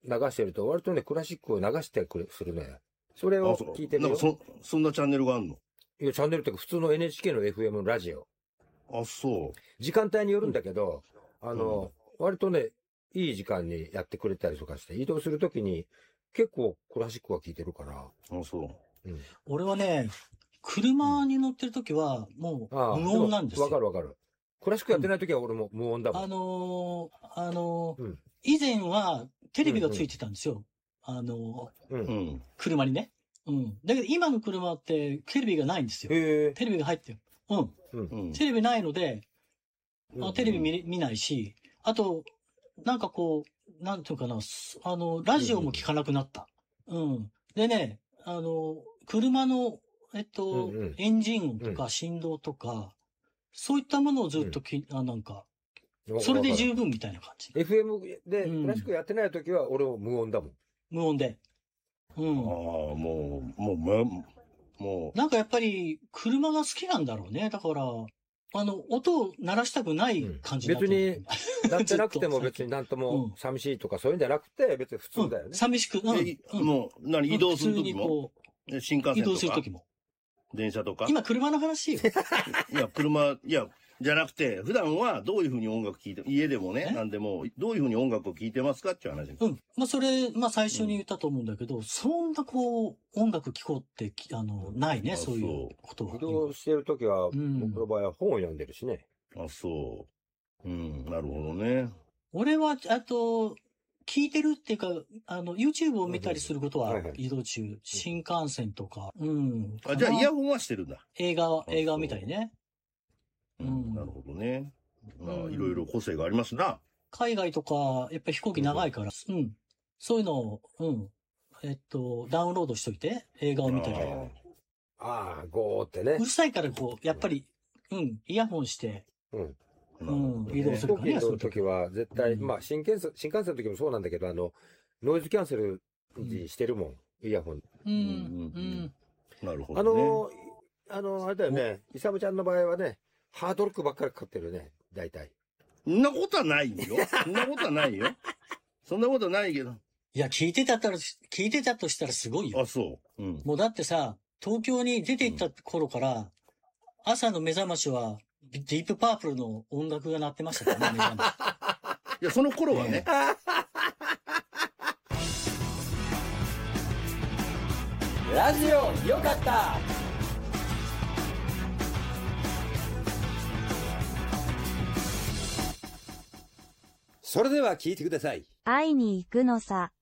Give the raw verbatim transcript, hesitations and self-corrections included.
流してると、割とね、クラシックを流してくれ、するね。それを聞いてるよ。 なんかそ、そんなチャンネルがあるの？ いや、チャンネルっていうか、普通の エヌエイチケー の エフエム のラジオ。 あ、そう。 時間帯によるんだけど、うん、あの、うん、割とね、いい時間にやってくれたりとかして、移動するときに、結構クラシックは聴いてるから。 あ、そう。 うん、俺はね、車に乗ってるときは、もう、無音なんですよ。 わかるわかる。クラシックやってないときは俺も無音だもん。 うん、あのー、あのー、うん、以前はテレビがついてたんですよ。うんうん、あのー、うん、車にね。うん。だけど今の車ってテレビがないんですよ。テレビが入ってる。うん。うん、テレビないので、あテレビ 見, 見ないし、あと、なんかこう、なんていうかな、あの、ラジオも聞かなくなった。うん、うん。でね、あの、車の、えっと、うんうん、エンジン音とか振動とか、うん、そういったものをずっとき、うん、あなんか、それで十分みたいな感じ。 エフエム でクラシックやってないときは俺も無音だもん。 無音で。うん。 ああ、もう、もう、もう、もう。なんかやっぱり、車が好きなんだろうね。だから、あの、音を鳴らしたくない感じだ、 うん、別に、鳴ってなくても別になんとも寂しいとかそういうんじゃなくて、別に普通だよね。 うん、寂しく、うんうん、もう、何、移動するときも、うん、新幹線とか。移動するときも。電車とか。 今、車の話よ。 いや、車、いや、じゃなくて、普段はどういうふうに音楽聴いて、家でもね、なんでも、どういうふうに音楽を聴いてますかっていう話。 うん。まあ、それ、まあ、最初に言ったと思うんだけど、うん、そんなこう、音楽聴こうって、あの、ないね、そういうことは。 移動してるときは、うん、僕の場合は本を読んでるしね。 あ、そう。うん、なるほどね。 俺は、あと、聞いてるっていうか、あの、YouTube を見たりすることは移動中、はいはい、新幹線とか、うん。 あ、じゃあイヤホンはしてるんだ。 映画、映画を見たりね。 うん、なるほどね。まあ、いろいろ個性がありますな。 海外とか、やっぱり飛行機長いから、うん。そういうのを、うん。えっと、ダウンロードしといて、映画を見たり。 ああ、ゴーってね。 うるさいからこう、やっぱり、うん、イヤホンして、うん。うん、移動するからね。 飛行機の時は絶対、うん、まあ新幹線、新幹線の時もそうなんだけど、あの、ノイズキャンセルしてるもん、うん、イヤホン。 うん、うん。 なるほど、ね。 あの、あの、あれだよね、イサムちゃんの場合はね、ハードロックばっかりかかってるね、大体。 そんなことはないよ。そんなことはないよ。そんなことはないけど。 いや、聞いてたったら、聞いてたとしたらすごいよ。 あ、そう。うん、 もうだってさ、東京に出て行った頃から、うん、朝の目覚ましは、ディープパープルの音楽が鳴ってましたからね、目覚まし。 いや、その頃はね。 ラジオよかった。それでは聞いてください。 会いに行くのさ。